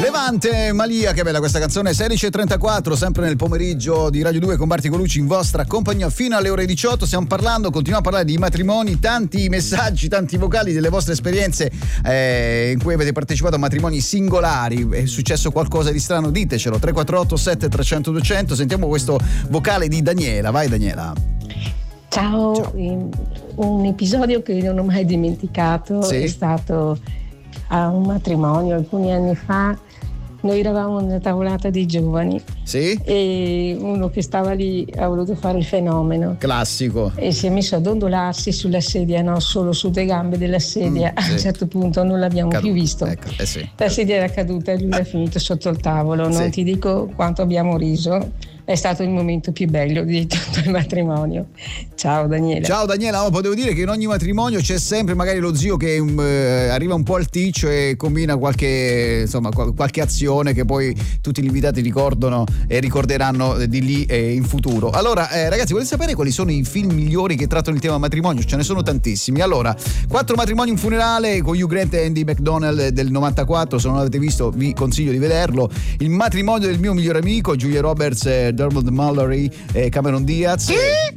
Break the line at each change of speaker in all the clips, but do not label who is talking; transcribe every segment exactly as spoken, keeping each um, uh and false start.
Levante, Malia, che bella questa canzone. Sedici e trentaquattro, sempre nel pomeriggio di Radio due con Marti Colucci in vostra compagnia fino alle ore diciotto. Stiamo parlando, continuiamo a parlare di matrimoni, tanti messaggi, tanti vocali delle vostre esperienze eh, in cui avete partecipato a matrimoni singolari. È successo qualcosa di strano? Ditecelo. tre quattro otto sette tre zero zero due zero zero. Sentiamo questo vocale di Daniela. Vai Daniela.
Ciao,
Ciao.
Un episodio che non ho mai dimenticato
Sì?
è stato a un matrimonio alcuni anni fa. Noi eravamo una tavolata di giovani,
Sì?
e uno che stava lì ha voluto fare il fenomeno
Classico.
e si è messo a dondolarsi sulla sedia, no, solo su due gambe della sedia.
Mm, sì.
A un certo punto non l'abbiamo
Caduto.
più visto.
Ecco, eh sì.
La sedia era caduta e lui l'ha finito sotto il tavolo. Non
Sì.
ti dico quanto abbiamo riso. È stato il momento più bello di tutto il matrimonio. Ciao Daniela.
Ciao Daniela, oh, devo dire che in ogni matrimonio c'è sempre magari lo zio che um, eh, arriva un po' al ticcio e combina qualche, insomma, qual- qualche azione che poi tutti gli invitati ricordano e ricorderanno di lì eh, in futuro. Allora eh, ragazzi, volete sapere quali sono i film migliori che trattano il tema matrimonio? Ce ne sono tantissimi. Allora, Quattro matrimoni, un funerale con Hugh Grant e Andy McDonnell del novantaquattro, se non l'avete visto vi consiglio di vederlo. Il matrimonio del mio migliore amico, Julia Roberts, eh, Dermot Mullery e Cameron Diaz.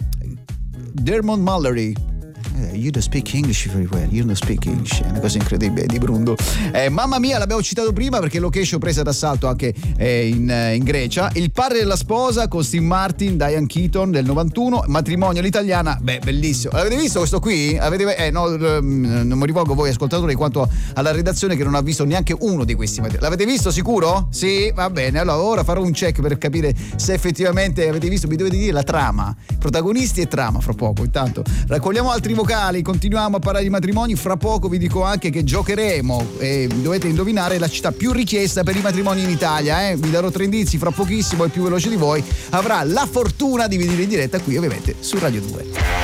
Dermot Mullery. Eh, You don't speak English very well. You don't speak English. È una cosa incredibile di Brundo. Eh, mamma mia, l'abbiamo citato prima perché location presa d'assalto anche eh, in, eh, in Grecia. Il padre della sposa con Steve Martin, Diane Keaton del novantuno. Matrimonio all'italiana. Beh, bellissimo. L'avete visto questo qui? Avete, eh, no, non mi rivolgo a voi ascoltatori quanto alla redazione che non ha visto neanche uno di questi matrimoni. L'avete visto sicuro? Sì, va bene. Allora ora farò un check per capire se effettivamente avete visto. Mi dovete dire la trama, protagonisti e trama fra poco. Intanto raccogliamo altri vocali, continuiamo a parlare di matrimoni. Fra poco vi dico anche che giocheremo e dovete indovinare la città più richiesta per i matrimoni in Italia, eh? Vi darò tre indizi fra pochissimo. Il più veloce di voi avrà la fortuna di venire in diretta qui ovviamente su Radio due.